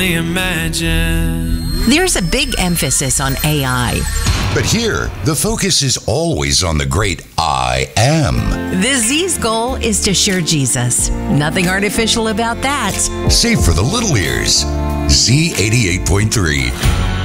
imagine. There's a big emphasis on AI. But here, the focus is always on the great I am. The Z's goal is to share Jesus. Nothing artificial about that. Safe for the little ears. Z88.3.